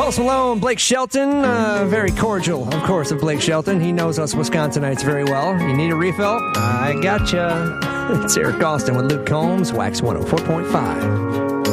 Post Malone, Blake Shelton, very cordial, of course, of Blake Shelton. He knows us Wisconsinites very well. You need a refill? I gotcha. It's Eric Austin with Luke Combs, Wax 104.5.